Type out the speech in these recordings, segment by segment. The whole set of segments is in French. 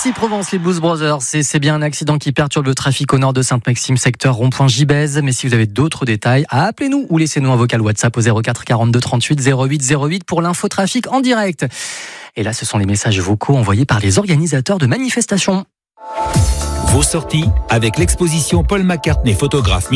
Ici Provence, les Blues Brothers, c'est bien un accident qui perturbe le trafic au nord de Sainte-Maxime, secteur rond-point Gibez. Mais si vous avez d'autres détails, appelez-nous ou laissez-nous un vocal WhatsApp au 04 42 38 08 08 pour l'infotrafic en direct. Et là, ce sont les messages vocaux envoyés par les organisateurs de manifestations. Vos sorties avec l'exposition Paul McCartney photographe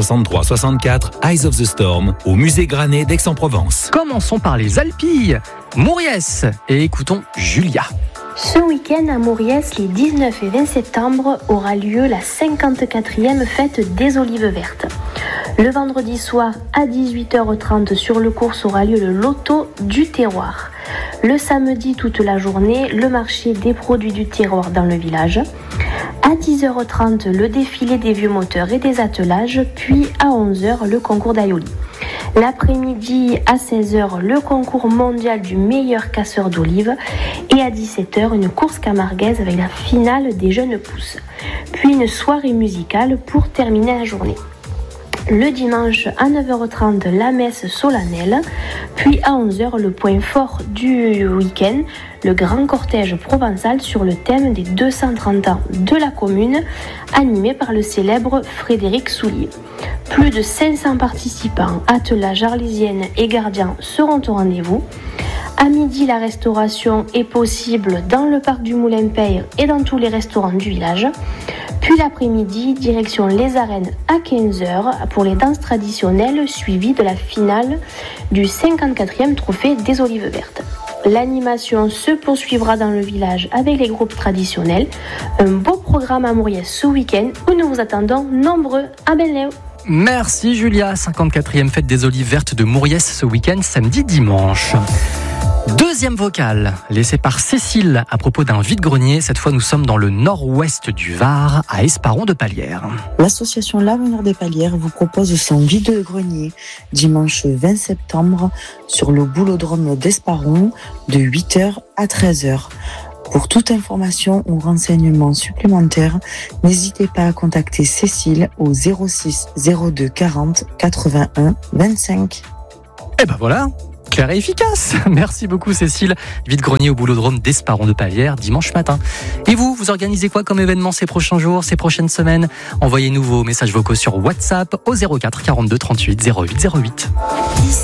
1963-64 Eyes of the Storm au musée Granet d'Aix-en-Provence. Commençons par les Alpilles, Mouriès, et écoutons Julia. Ce week-end à Mouriès, les 19 et 20 septembre, aura lieu la 54e fête des Olives Vertes. Le vendredi soir à 18h30 sur le cours aura lieu le loto du terroir. Le samedi toute la journée, le marché des produits du terroir dans le village. À 10h30, le défilé des vieux moteurs et des attelages, puis à 11h, le concours d'aioli. L'après-midi, à 16h, le concours mondial du meilleur casseur d'olives et à 17h, une course camarguaise avec la finale des jeunes pousses. Puis une soirée musicale pour terminer la journée. Le dimanche à 9h30, la messe solennelle, puis à 11h, le point fort du week-end, le grand cortège provençal sur le thème des 230 ans de la commune, animé par le célèbre Frédéric Soulier. Plus de 500 participants, attelages arlésiennes et gardiens seront au rendez-vous. À midi, la restauration est possible dans le parc du Moulin-Peyre et dans tous les restaurants du village. Puis l'après-midi, direction les arènes à 15h pour les danses traditionnelles suivies de la finale du 54e trophée des Olives Vertes. L'animation se poursuivra dans le village avec les groupes traditionnels. Un beau programme à Mouriès ce week-end où nous vous attendons nombreux à Benléo. Merci Julia, 54e fête des Olives Vertes de Mouriès ce week-end, samedi, dimanche. Deuxième vocale, laissée par Cécile à propos d'un vide-grenier. Cette fois, nous sommes dans le nord-ouest du Var, à Esparon-de-Palières. L'association L'Avenir des Palières vous propose son vide-grenier dimanche 20 septembre sur le boulodrome d'Esparon de 8h à 13h. Pour toute information ou renseignements supplémentaires, n'hésitez pas à contacter Cécile au 06 02 40 81 25. Et ben voilà, clair et efficace. Merci beaucoup Cécile. Vide-grenier au boulodrome d'Esparon-de-Palières dimanche matin. Et vous organisez quoi comme événement ces prochains jours, ces prochaines semaines? Envoyez-nous vos messages vocaux sur WhatsApp au 04 42 38 08 08.